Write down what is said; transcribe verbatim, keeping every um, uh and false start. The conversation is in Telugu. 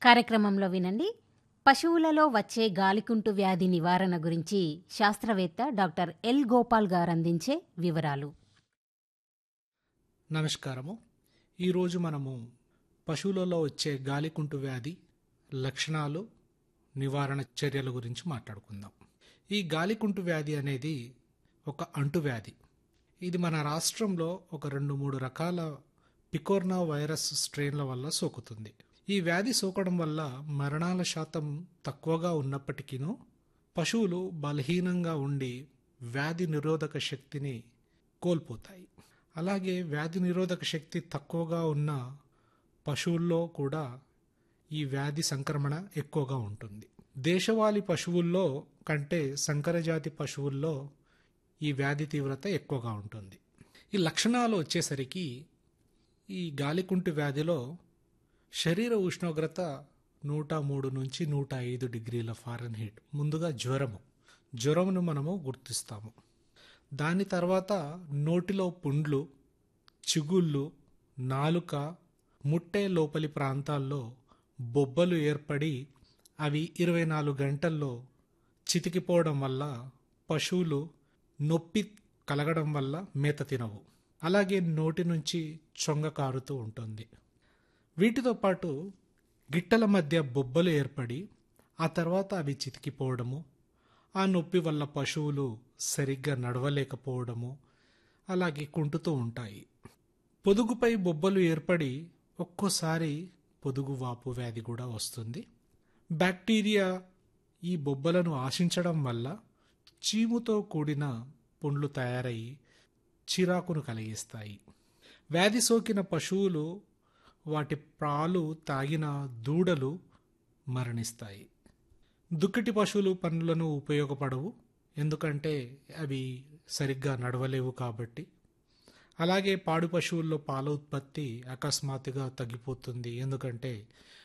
కార్యక్రమంలో వినండి. పశువులలో వచ్చే గాలికుంటు వ్యాధి నివారణ గురించి శాస్త్రవేత్త డాక్టర్ ఎల్ గోపాల్ గారు అందించే వివరాలు. నమస్కారము. ఈరోజు మనము పశువులలో వచ్చే గాలికుంటు వ్యాధి లక్షణాలు, నివారణ చర్యల గురించి మాట్లాడుకుందాం. ఈ గాలికుంటు వ్యాధి అనేది ఒక అంటువ్యాధి. ఇది మన రాష్ట్రంలో ఒక రెండు మూడు రకాల పికోర్నా వైరస్ స్ట్రెయిన్ల వల్ల సోకుతుంది. ఈ వ్యాధి సోకడం వల్ల మరణాల శాతం తక్కువగా ఉన్నప్పటికీ పశువులు బలహీనంగా ఉండి వ్యాధి నిరోధక శక్తిని కోల్పోతాయి. అలాగే వ్యాధి నిరోధక శక్తి తక్కువగా ఉన్న పశువుల్లో కూడా ఈ వ్యాధి సంక్రమణ ఎక్కువగా ఉంటుంది. దేశవాళీ పశువుల్లో కంటే సంకరజాతి పశువుల్లో ఈ వ్యాధి తీవ్రత ఎక్కువగా ఉంటుంది. ఈ లక్షణాలు వచ్చేసరికి ఈ గాలికుంటు వ్యాధిలో శరీర ఉష్ణోగ్రత నూట మూడు నుంచి నూట ఐదు డిగ్రీల ఫారెన్హీట్. ముందుగా జ్వరము జ్వరమును మనము గుర్తిస్తాము. దాని తర్వాత నోటిలో పుండ్లు, చిగుళ్ళు, నాలుక, ముట్టె లోపలి ప్రాంతాల్లో బొబ్బలు ఏర్పడి అవి ఇరవై నాలుగు గంటల్లో చితికిపోవడం వల్ల పశువులు నొప్పి కలగడం వల్ల మేత తినవు. అలాగే నోటి నుంచి చొంగ కారుతూ ఉంటుంది. వీటితో పాటు గిట్టల మధ్య బొబ్బలు ఏర్పడి ఆ తర్వాత అవి చితికిపోవడము, ఆ నొప్పి వల్ల పశువులు సరిగ్గా నడవలేకపోవడము, అలాగే కుంటుతూ ఉంటాయి. పొదుగుపై బొబ్బలు ఏర్పడి ఒక్కోసారి పొదుగు వాపు వ్యాధి కూడా వస్తుంది. బ్యాక్టీరియా ఈ బొబ్బలను ఆశించడం వల్ల చీముతో కూడిన పుండ్లు తయారై చిరాకును కలిగిస్తాయి. వ్యాధి సోకిన పశువులు వాటి పాలు తాగిన దూడలు మరణిస్తాయి. దుక్కటి పశువులు పనులను ఉపయోగపడవు, ఎందుకంటే అవి సరిగ్గా నడవలేవు కాబట్టి. అలాగే పాడు పశువుల్లో పాల ఉత్పత్తి అకస్మాత్తుగా తగ్గిపోతుంది, ఎందుకంటే